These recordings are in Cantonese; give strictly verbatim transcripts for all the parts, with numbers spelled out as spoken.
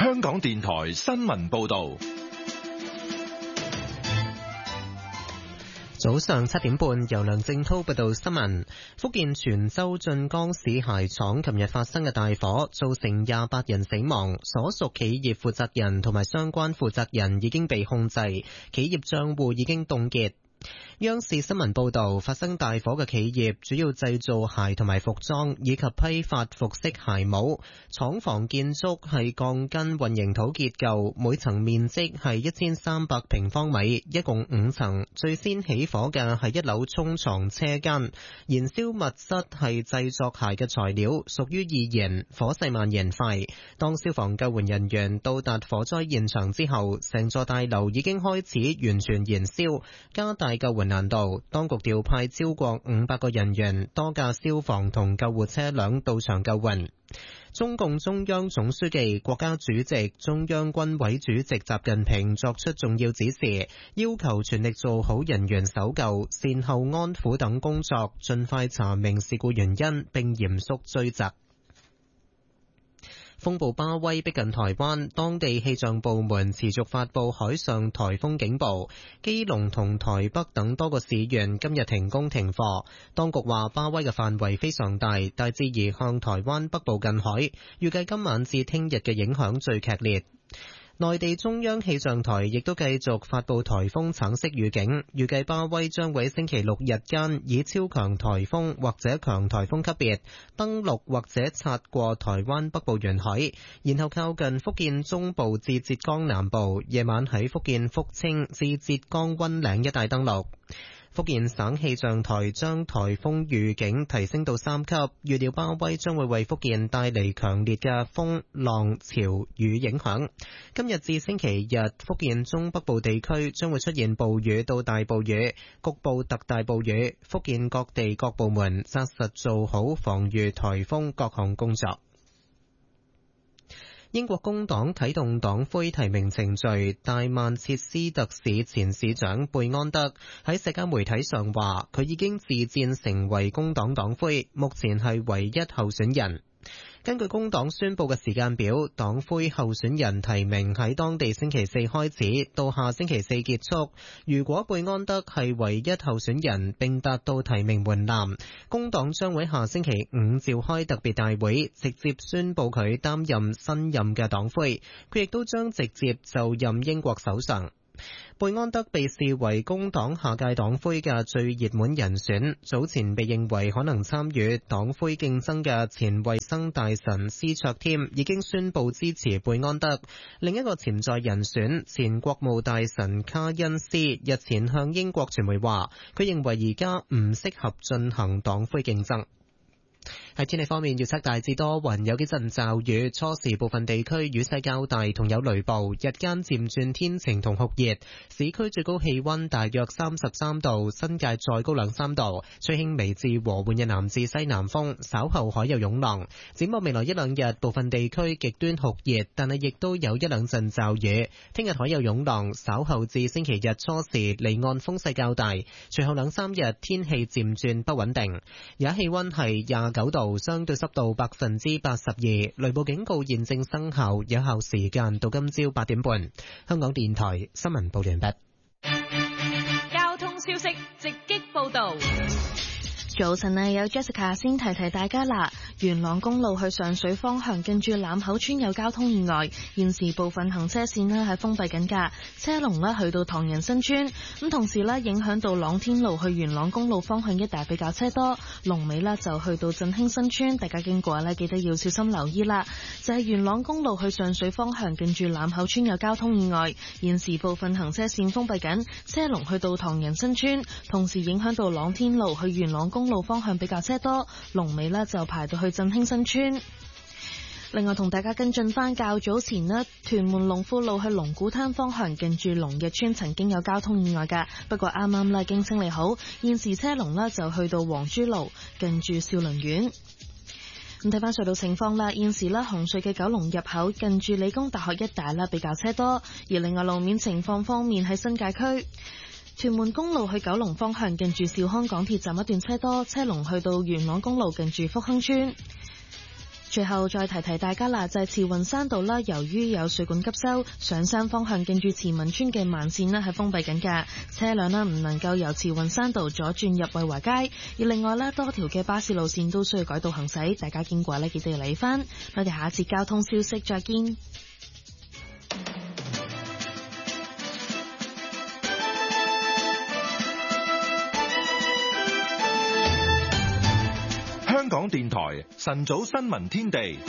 香港電台新聞報道。 早上七點半，由梁正濤報道新聞。福建泉州晉江市鞋廠琴日發生嘅大火，造成廿八人死亡，所屬企業負責人同埋相關負責人已經被控制，企業賬戶已經凍結。央視新聞報道，發生大火嘅企業主要製造鞋同埋服裝，以及批發服飾鞋帽。廠房建築係鋼筋混凝土結構，每層面積係一千三百平方米，一共五層。最先起火嘅係一樓沖床車間，燃燒物質係製作鞋嘅材料，屬於易燃，火勢蔓延快。當消防救援人員到達火災現場之後，成座大樓已經開始完全燃燒，加大救援難度，當局調派超過五百個人員，多架消防同救護車輛到場救援。中共中央總書記、國家主席、中央軍委主席習近平作出重要指示，要求全力做好人員搜救、善後安撫等工作，盡快查明事故原因，並嚴肅追責。風暴巴威逼近台灣，當地氣象部門持續發佈海上颱風警報。基隆同台北等多個市縣今日停工停課。當局話巴威嘅範圍非常大，大致移向台灣北部近海，預計今晚至聽日嘅影響最劇烈。內地中央氣象台亦都繼續發佈颱風橙色預警，預計巴威將會星期六日間以超強颱風或者強颱風級別登陸或者擦過台灣北部沿海，然後靠近福建中部至浙江南部，夜晚喺福建福清至浙江溫嶺一帶登陸。福建省氣象台將颱風預警提升到三級，預料巴威將會為福建帶嚟強烈嘅風浪潮雨影響。今日至星期日，福建中北部地區將會出現暴雨到大暴雨，局部特大暴雨。福建各地各部門紮實做好防禦颱風各項工作。英國工黨啟動黨魁提名程序，大曼徹斯特市前市長貝安德喺社交媒體上話，佢已經自薦成為工黨黨魁，目前係唯一候選人。根據工黨宣佈嘅時間表，黨魁候選人提名喺當地星期四開始，到下星期四結束。如果貝安德係唯一候選人並達到提名門檻，工黨將會下星期五召開特別大會，直接宣佈佢擔任新任嘅黨魁。佢亦都將直接就任英國首相。貝安德被視為工黨下屆黨魁嘅最熱門人選，早前被認為可能參與黨魁競爭嘅前衛生大臣施卓添已經宣布支持貝安德。另一個潛在人選前國務大臣卡恩斯日前向英國傳媒話，佢認為而家唔適合進行黨魁競爭。喺天氣方面，預測大致多雲，有幾陣驟雨，初時部分地區雨勢較大，同有雷暴。日間漸轉天晴同酷熱，市區最高氣溫大約三十三度，新界再高兩三度。吹輕微至和緩嘅南至西南風，稍後海有湧浪。展望未來一兩日，部分地區極端酷熱，但係亦都有一兩陣驟雨。聽日海有湧浪，稍後至星期日初時離岸風勢較大，隨後兩三日天氣漸轉不穩定。而家氣溫係廿九度。相對濕度百分之八十二，雷暴警告現正生效，有效時間到今朝八點半。香港電台新聞報完畢。 交通消息直擊報道。 早晨啊，有 Jessica 先提提大家啦。元朗公路去上水方向近住欖口村有交通意外，現時部分行車線呢係封閉緊㗎，車龍呢去到唐人新村，咁同時呢影響到朗天路去元朗公路方向一帶比較車多，龍尾呢就去到振興新村，大家經過呢記得要小心留意啦。就係元朗公路去上水方向近住欖口村有交通意外，現時部分行車線封閉緊，車龍去到唐人新村，同時影響到朗天路去元朗公路方向比較車多，龍尾呢就排到去振興新村。另外同大家跟進翻較早前呢，屯門龍富路去龍鼓灘方向近住龍日村曾經有交通意外㗎，不過啱啱呢經清理好，現時車龍呢就去到黃珠路近住兆麟苑。咁睇翻隧道情況啦，現時呢紅隧嘅九龍入口近住理工大學一帶呢比較車多，而另外路面情況方面喺新界區。屯門公路去九龍方向近住兆康港鐵站一段車多，車龍去到元朗公路近住福亨村。 最後再提提大家啦，就係慈雲山道啦，由於有水管急修，上山方向近住慈民村嘅慢線呢係封閉緊㗎，車輛呢唔能夠由慈雲山道左轉入惠華街。而另外呢，多條嘅巴士路線都需要改道行駛，大家經過呢記得要留意返。我哋下一節交通消息再見。 香港電台晨早新聞天地，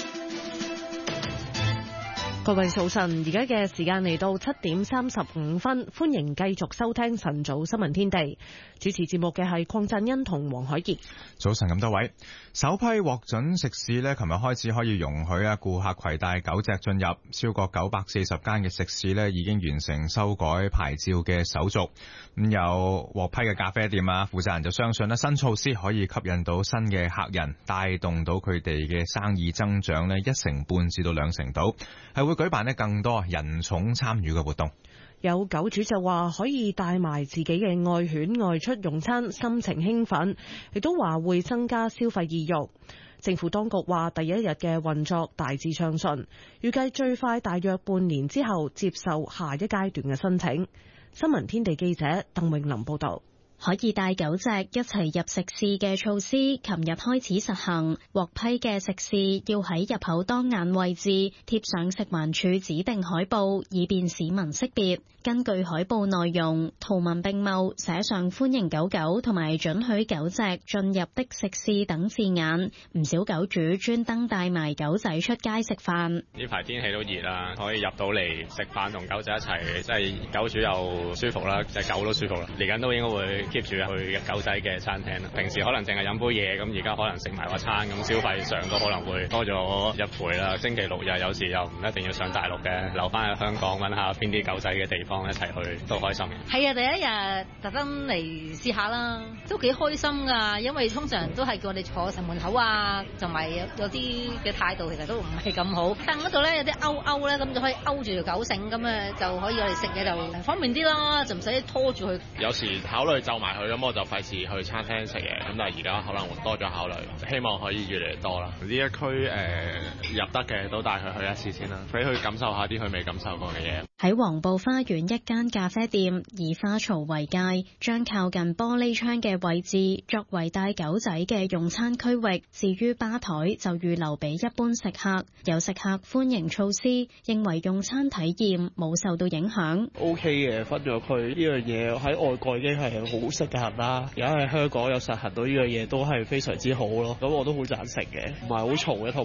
各位早晨，而家嘅時間嚟到七點三十五分，歡迎繼續收聽晨早新聞天地。主持節目嘅係鄺振恩同黃海怡。 早晨咁多位，首批獲准食肆呢，琴日開始可以容許啊顧客攜帶狗隻進入，超過九百四十間嘅食肆呢已經完成修改牌照嘅手續。咁有獲批嘅咖啡店啊，負責人就相信呢新措施可以吸引到新嘅客人，帶動到佢哋嘅生意增長呢一成半至到兩成度，係會舉辦呢更多人寵參與嘅活動。 有狗主就話可以帶埋自己嘅愛犬外出用餐，心情興奮，亦都話會增加消費意欲。政府當局話第一日嘅運作大致暢順，預計最快大約半年之後接受下一階段嘅申請。新聞天地記者鄧永林報道。 可以帶狗隻一齊入食肆嘅措施，琴日開始實行。獲批嘅食肆要喺入口當眼位置貼上食環署指定海報，以便市民識別。根據海報內容，圖文並茂寫上歡迎狗狗同埋准許狗隻進入的食肆等字眼。唔少狗主專登帶埋狗仔出街食飯。 呢排天氣都熱啦，可以入到嚟食飯同狗仔一齊，即係狗主又舒服啦，隻狗都舒服啦。嚟緊都應該會 keep 住去狗仔嘅餐廳啦。平時可能淨係飲杯嘢，咁而家可能食埋個餐，咁消費上都可能會多咗一倍啦。星期六日有時又唔一定要上大陸嘅，留翻喺香港揾下邊啲狗仔嘅地方一齊去都開心嘅。 係啊，第一日特登嚟試下啦，都幾開心㗎，因為通常都係叫我哋坐城門口啊，同埋有有啲嘅態度其實都唔係咁好。但嗰度咧有啲勾勾咧，咁就可以勾住條狗繩，咁啊就可以我哋食嘢就方便啲啦，就唔使拖住佢。 有時考慮就埋佢，咁我就費事去餐廳食嘢。咁但係而家可能會多咗考慮，希望可以越嚟越多啦。呢一區誒、呃、入得嘅都帶佢去一次先啦，俾佢感受下啲佢未感受過嘅嘢。 喺黃埔花園一間咖啡店，以花槽為界，將靠近玻璃窗嘅位置作為帶狗仔嘅用餐區域。至於吧台就預留俾一般食客。有食客歡迎措施，認為用餐體驗冇受到影響。 O K 嘅，分咗區呢樣嘢喺外國已經係好實行啦，而家喺香港有實行到呢樣嘢都係非常之好咯。咁我都好贊成嘅，唔係好嘈嘅，同